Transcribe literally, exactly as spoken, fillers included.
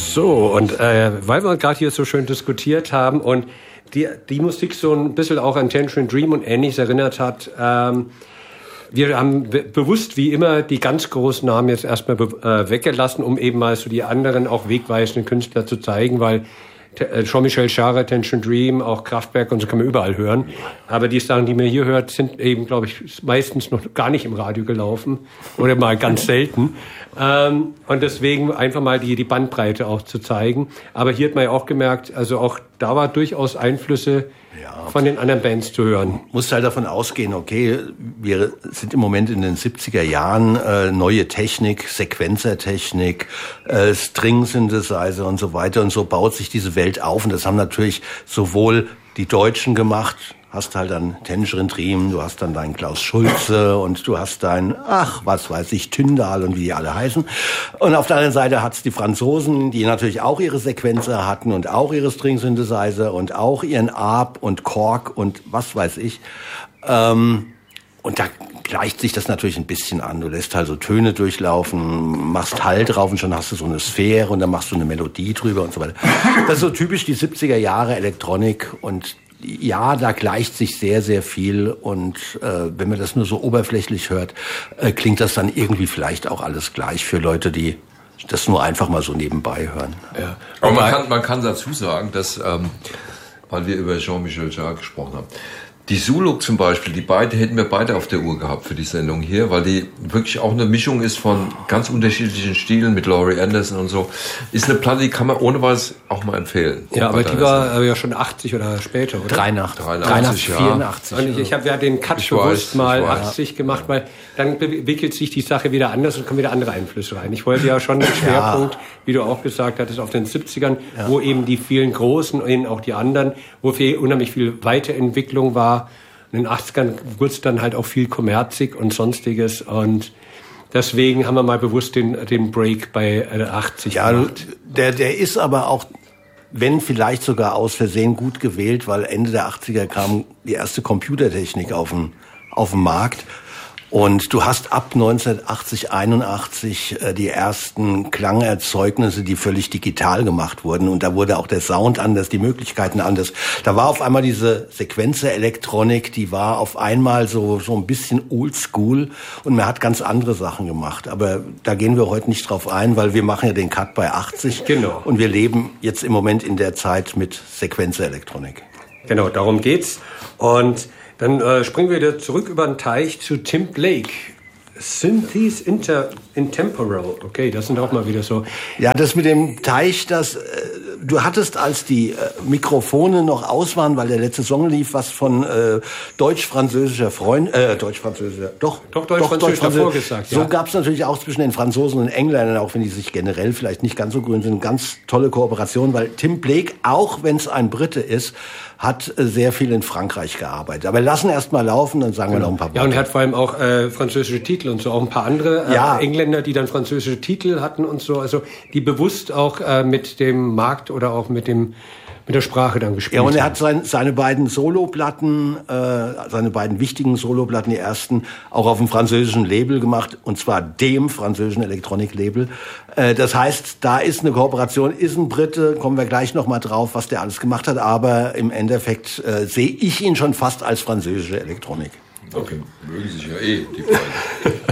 So, und äh, weil wir gerade hier so schön diskutiert haben und die, die Musik so ein bisschen auch an Tangerine Dream und Ähnliches erinnert hat, ähm, wir haben be- bewusst wie immer die ganz großen Namen jetzt erstmal be- äh, weggelassen, um eben mal so die anderen auch wegweisenden Künstler zu zeigen, weil äh, Jean-Michel Jarre, Tangerine Dream, auch Kraftwerk und so kann man überall hören. Aber die Sachen, die man hier hört, sind eben, glaube ich, meistens noch gar nicht im Radio gelaufen oder mal ganz selten. Ähm, und deswegen einfach mal die, die Bandbreite auch zu zeigen. Aber hier hat man ja auch gemerkt, also auch da war durchaus Einflüsse ja. von den anderen Bands zu hören. Muss halt davon ausgehen, okay, wir sind im Moment in den siebziger Jahren, äh, neue Technik, Sequenzertechnik, äh, String-Synthesizer und so weiter. Und so baut sich diese Welt auf. Und das haben natürlich sowohl die Deutschen gemacht, hast halt dann Tangerine Dream, du hast dann deinen Klaus Schulze und du hast dein, ach, was weiß ich, Tyndall und wie die alle heißen. Und auf der anderen Seite hat's die Franzosen, die natürlich auch ihre Sequenzer hatten und auch ihre String-Synthesizer und auch ihren Arp und Korg und was weiß ich. Ähm, und da gleicht sich das natürlich ein bisschen an. Du lässt halt so Töne durchlaufen, machst Hall drauf und schon hast du so eine Sphäre und dann machst du eine Melodie drüber und so weiter. Das ist so typisch die siebziger Jahre Elektronik und ja, da gleicht sich sehr, sehr viel und äh, wenn man das nur so oberflächlich hört, äh, klingt das dann irgendwie vielleicht auch alles gleich für Leute, die das nur einfach mal so nebenbei hören. Ja. Aber man kann, man kann dazu sagen, dass, ähm, weil wir über Jean-Michel Jarre gesprochen haben, die Suluk zum Beispiel, die beide hätten wir beide auf der Uhr gehabt für die Sendung hier, weil die wirklich auch eine Mischung ist von ganz unterschiedlichen Stilen mit Laurie Anderson und so. Ist eine Platte, die kann man ohne was auch mal empfehlen. Ja, aber die war aber ja schon achtzig oder später, oder? dreiundachtzig, dreiundachtzig, ja. vierundachtzig. Und ich, ich habe ja den Cut Ich bewusst weiß, mal ich weiß. achtzig gemacht, weil dann entwickelt sich die Sache wieder anders und kommen wieder andere Einflüsse rein. Ich wollte ja schon den Schwerpunkt, ja. wie du auch gesagt hattest, auf den siebzigern, ja. wo eben die vielen Großen und auch die anderen, wo viel, unheimlich viel Weiterentwicklung war. In den achtzigern wurde es dann halt auch viel kommerzig und Sonstiges und deswegen haben wir mal bewusst den, den Break bei achtzig ja, gemacht. Der, der ist aber auch, wenn vielleicht sogar aus Versehen gut gewählt, weil Ende der achtziger kam die erste Computertechnik auf den, auf den Markt. Und du hast ab neunzehnhundertachtzig, einundachtzig äh, die ersten Klangerzeugnisse, die völlig digital gemacht wurden. Und da wurde auch der Sound anders, die Möglichkeiten anders. Da war auf einmal diese Sequenzer-Elektronik, die war auf einmal so so ein bisschen oldschool und man hat ganz andere Sachen gemacht. Aber da gehen wir heute nicht drauf ein, weil wir machen ja den Cut bei achtzig. Genau. Und wir leben jetzt im Moment in der Zeit mit Sequenzer-Elektronik. Genau, darum geht's. Und dann äh, springen wir wieder zurück über den Teich zu Tim Blake. Synthes inter, Intemporal. Okay, das sind auch mal wieder so. Ja, das mit dem Teich, das äh, du hattest, als die äh, Mikrofone noch aus waren, weil der letzte Song lief, was von äh, deutsch-französischer Freund, äh, deutsch-französischer, doch, doch deutsch-französisch davor gesagt. So ja. gab es natürlich auch zwischen den Franzosen und Engländern, auch wenn die sich generell vielleicht nicht ganz so grün sind, ganz tolle Kooperation, weil Tim Blake, auch wenn es ein Brite ist, hat äh, sehr viel in Frankreich gearbeitet. Aber wir lassen erst mal laufen, dann sagen genau. wir noch ein paar Worte. Ja, und er hat vor allem auch äh, französische Titel und so, auch ein paar andere äh, ja. Engländer, die dann französische Titel hatten und so, also die bewusst auch äh, mit dem Markt oder auch mit dem mit der Sprache dann gespielt haben. Ja, und er hat sein, seine beiden Soloplatten, äh, seine beiden wichtigen Soloplatten, die ersten, auch auf dem französischen Label gemacht, und zwar dem französischen Elektroniklabel. Äh, das heißt, da ist eine Kooperation, ist ein Brite, kommen wir gleich noch mal drauf, was der alles gemacht hat, aber im Endeffekt äh, sehe ich ihn schon fast als französische Elektronik. Okay, mögen sich ja eh, die beiden.